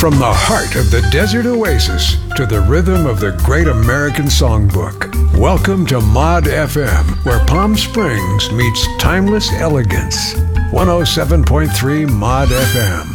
From the heart of the desert oasis to the rhythm of the great American songbook, welcome to Mod FM, where Palm Springs meets timeless elegance. 107.3 Mod FM.